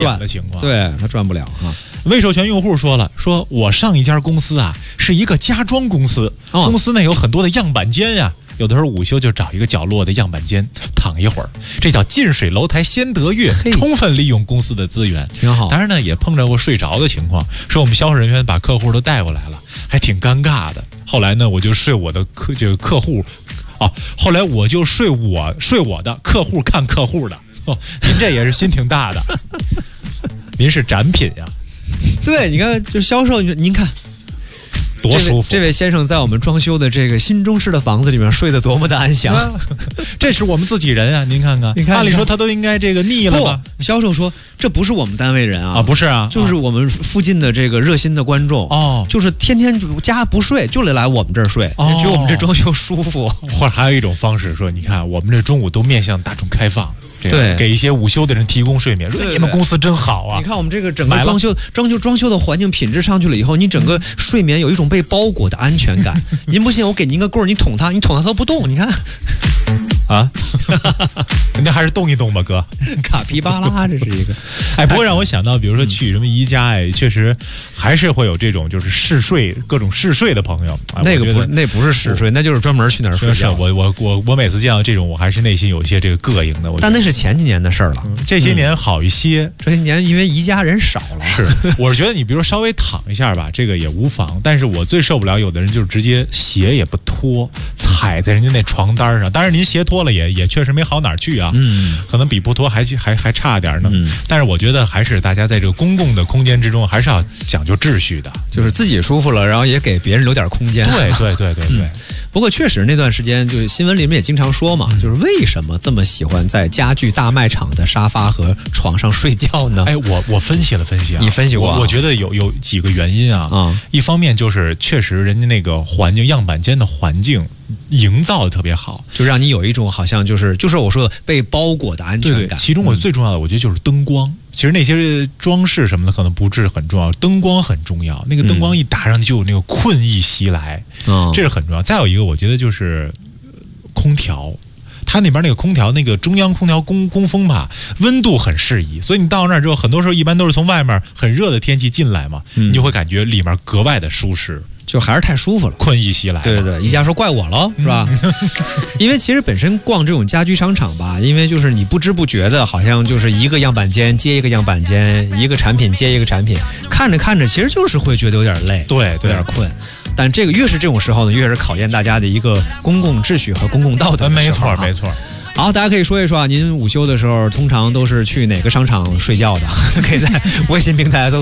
的情况， 对他赚不了啊。 未授权用户说了，说我上一家公司啊是一个家装公司，公司呢有很多的样板间呀。有的时候午休就找一个角落的样板间躺一会儿，这叫近水楼台先得月，充分利用公司的资源， 挺好。 当然呢，也碰着过睡着的情况，说我们销售人员把客户都带过来了，还挺尴尬的。后来呢，我就睡我的客户，后来我就睡我的客户看客户的。您这也是心挺大的，您是展品呀？ 对，你看，就销售，您看。 多舒服！ 这位先生在我们装修的这个新中式的房子里面睡得多么的安详， 这是我们自己人啊！您看看，按理说他都应该这个腻了吧？ 销售说这不是我们单位人啊， 不是啊， 就是我们附近的这个热心的观众就是天天家不睡，就得来我们这儿睡，觉得我们这装修舒服。 或者还有一种方式说，你看我们这中午都面向大众开放。 对， 给一些午休的人提供睡眠。你们公司真好啊！ 你看我们这个整个装修的环境品质上去了以后，你整个睡眠有一种被包裹的安全感。您不信，我给您个棍儿，你捅它都不动。你看， 人家还是动一动吧，哥。 卡皮巴拉，这是一个。 不过让我想到，比如说去什么宜家，确实还是会有这种就是各种嗜睡的朋友。 那不是嗜睡，那就是专门去那儿睡觉。 我每次见到这种，我还是内心有一些这个膈应的。 但那是前几年的事儿了， 这些年好一些。 这些年因为宜家人少了， 是，我是觉得你比如说稍微躺一下吧，这个也无妨。但是我最受不了有的人就是直接鞋也不脱，踩在人家那床单上。当然您鞋脱了也确实没好哪儿去啊，可能比不脱还差点呢。但是我觉得还是大家在这个公共的空间之中，还是要讲究秩序的， 就是自己舒服了，然后也给别人留点空间。 对。 不过确实那段时间就是新闻里面也经常说嘛，就是为什么这么喜欢在家具大卖场的沙发和床上睡觉呢？ 我分析了分析啊， 你分析过？ 我觉得有几个原因啊。一方面就是确实人家那个环境样板间的环境营造的特别好， 就让你有一种好像就是我说的被包裹的安全感。 其中我最重要的，我觉得就是灯光。其实那些装饰什么的可能不是很重要，灯光很重要。那个灯光一打上去就有那个困意袭来，这是很重要。再有一个，我觉得就是空调。它那边那个空调，那个中央空调供风吧，温度很适宜，所以你到那儿之后，很多时候一般都是从外面很热的天气进来嘛，你就会感觉里面格外的舒适。 就还是太舒服了， 困意袭来。 对，宜家说怪我了，是吧？因为其实本身逛这种家居商场吧，因为就是你不知不觉的，好像就是一个样板间接一个样板间，一个产品接一个产品，看着，其实就是会觉得有点累， 对， 有点困。但这个越是这种时候呢，越是考验大家的一个公共秩序和公共道德。 没错。 好，大家可以说一说啊，您午休的时候通常都是去哪个商场睡觉的？可以在微信平台搜